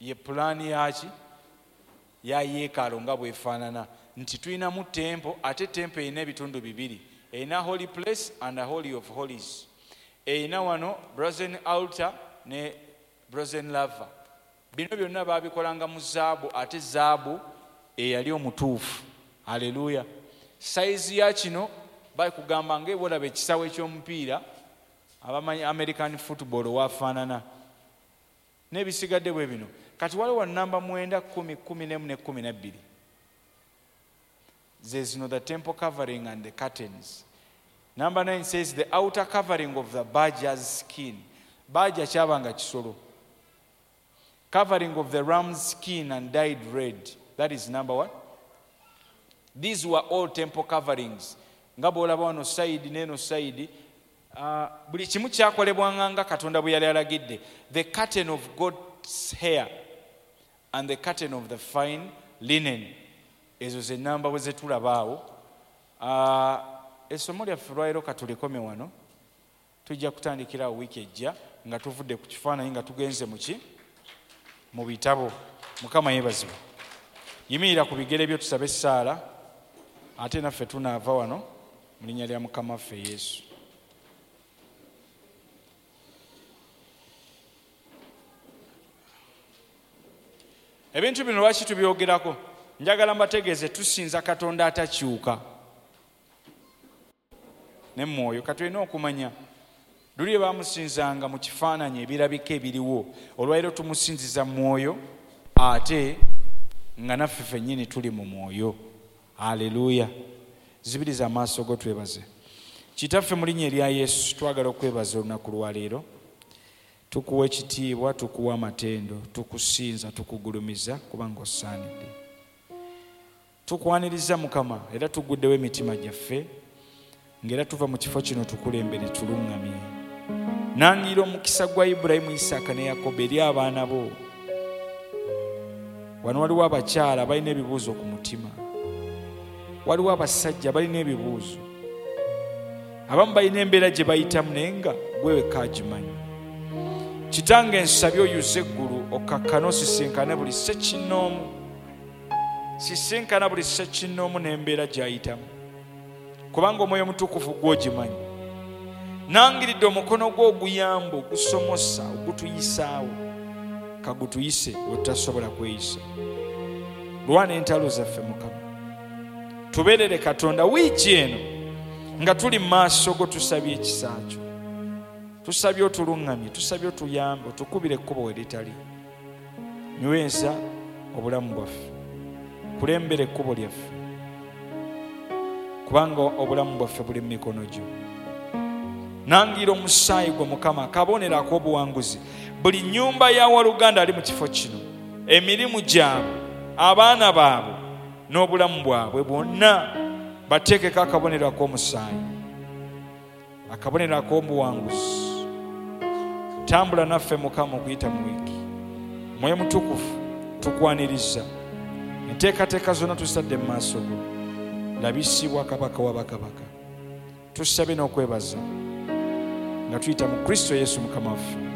ye pulaani yaki ya yeekaalu nga bwefaanana, nti tulinamu tempo, ate tempo erina ebitundu bibiri, erina holy place and a holy of holies. Erina wano brazen altar ne brazen laver. Bino byonna baabikolanga mu zaabu, ate zaabu eyali omutuufu. Haleluya. Saizi ya kino bakugamba ng'ebolaba ekisawe ky'omupiira abamanyi American football wafaanana n'ebisigadde bwe bino. Kati waliwo namba 9, 10, 11 ne 12. There's the temple covering and the curtains. Number 9 says the outer covering of the badger's skin. Badger kyabanga kisolo. Covering of the ram's skin and dyed red. That is number 1. These were all temple coverings. Nga bw'olaba wano side n'eno side, buli kimu kyakolebwanga nga Katonda bwe yali alagidde. The curtain of goat's hair and the curtain of the fine linen. Ezo ze namba bwe zetulabaawo. Essomo lyaffe lwaliro katulikome wano. Tujja kutandikira wiiki ejja nga tuvudde ku kifaananyi nga tugenze mu bitabo. Mukama yeebazibwe. Yimirira ku bigere byo tusabe essaala, ate naffe tunaava wano mu linnya lya Mukama waffe Yesu. Ebintu bino lwaki tubyogerako? Njagala mbategeeze tusinza Katonda atakyuka ne mwoyo. Katulina okumanya luli baamusinzanga mu kifaananyi ebirabika ebiriwo, olwaliro tumusinziza mwoyo ate nga naffe ffennyini tuli mu mwoyo. Haleluya. Zibiriza amaaso go twebaze. Kitaffe mu linnya erya Yesu twagala okwebaza olunaku lwaleero. Tukuwa ekitiibwa, tukuwa amatendo, tukusinza, tukugulumiza kubanga osaanidde. Tukwaniriza Mukama era tuguddewo emitima gyaffe ng'era tuva mu kifo kino tukulembere tuluŋŋamye. Nangira omukisa gwa Ibulayimu, Isaaka ne Yakobo eri abaana bo. Wano waliwo abakyala balina ebibuuzo ku mutima, waliwo abasajja balina ebibuuzo, abamu balina embeera gye bayitamu naye nga gwe wekka agimanyi. Kitange nsabye oyuze eggulu okakkane osisinkane buli ssekinnoomu, sisinkana buli ssekinnoomu n'embeera gy'ayitamu, kubanga Omwoyo Mutukuvu gw'ogimanyi. Nangiridde omukono gwo oguyamba, ogusomosa, ogutuyisaawo, kagutuyise wetutasobola kweyisa. Lwana entalo zaffe Mukama, tubeerere Katonda wiiki eno nga tuli mu maaso go, tusabye ekisa kyo, tusabye otuluŋŋamye, tusabye otuyambe, otukubire ekkubo we litali. Nyweza obulamu bwaffe, kulembera ekkubo lyaffe, kubanga obulamu bwaffe buli mu mikono gyo. Nangira omusaayi gwo Mukama akabonero ak'obuwanguzi buli nnyumba ya waluganda ali mu kifo kino, emirimu gyabwe, abaana baabwe n'obulamu bwabwe bwonna bateekeko akabonero ak'omusaayi, akabonero ak'obuwanguzi. Tambula naffe Mukama okuyita mu wiiki. Mwoyo Mutukuvu tukwaniriza enteekateeka zonna tusadde mu maaso go, labisibwa Kabaka wa bakabaka. Tusabe n'okwebaza nga tuyita mu Kristo Yesu Mukama waffe.